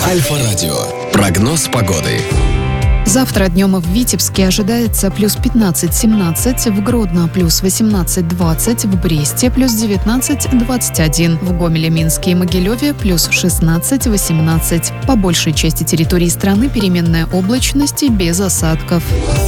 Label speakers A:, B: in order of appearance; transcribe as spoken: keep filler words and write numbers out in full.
A: Альфа-радио. Прогноз погоды.
B: Завтра днем в Витебске ожидается плюс пятнадцать-семнадцать, в Гродно плюс восемнадцать-двадцать, в Бресте плюс девятнадцать-двадцать один, в Гомеле, Минске и Могилеве плюс шестнадцать-восемнадцать. По большей части территории страны переменная облачность и без осадков.